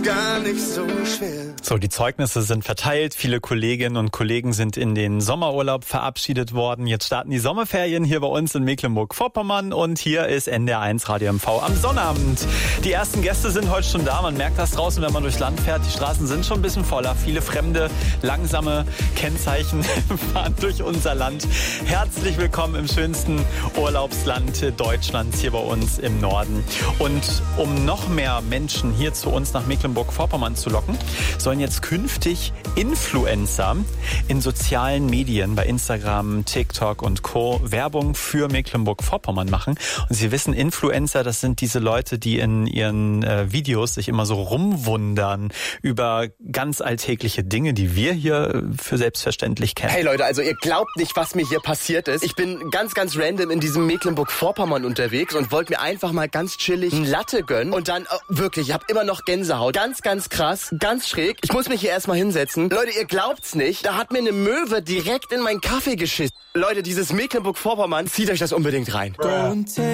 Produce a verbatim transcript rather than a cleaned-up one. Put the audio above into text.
gar nicht so schwer. So, die Zeugnisse sind verteilt. Viele Kolleginnen und Kollegen sind in den Sommerurlaub verabschiedet worden. Jetzt starten die Sommerferien hier bei uns in Mecklenburg-Vorpommern und hier ist N D R eins Radio M V am Sonnabend. Die ersten Gäste sind heute schon da. Man merkt das draußen, wenn man durchs Land fährt. Die Straßen sind schon ein bisschen voller. Viele fremde, langsame Kennzeichen fahren durch unser Land. Herzlich willkommen im schönsten Urlaubsland Deutschlands hier bei uns im Norden. Und um noch mehr Menschen hier zu uns nach Mecklenburg-Vorpommern zu locken, sollen jetzt künftig Influencer in sozialen Medien bei Instagram, TikTok und Co. Werbung für Mecklenburg-Vorpommern machen. Und Sie wissen, Influencer, das sind diese Leute, die in ihren äh, Videos sich immer so rumwundern über ganz alltägliche Dinge, die wir hier für selbstverständlich kennen. Hey Leute, also ihr glaubt nicht, was mir hier passiert ist. Ich bin ganz, ganz random in diesem Mecklenburg-Vorpommern unterwegs und wollte mir einfach mal ganz chillig ein Latte gönnen. Und dann, oh, wirklich, ich habe immer noch Gänsehaut. Ganz, ganz krass, ganz schräg. Ich muss mich hier erstmal hinsetzen. Leute, ihr glaubt's nicht, da hat mir eine Möwe direkt in meinen Kaffee geschissen. Leute, dieses Mecklenburg-Vorpommern, zieht euch das unbedingt rein. Don't